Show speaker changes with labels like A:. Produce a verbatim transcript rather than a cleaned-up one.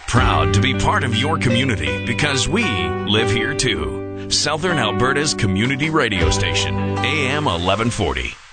A: Proud to be part of your community because we live here too. Southern Alberta's community radio station, A M eleven forty.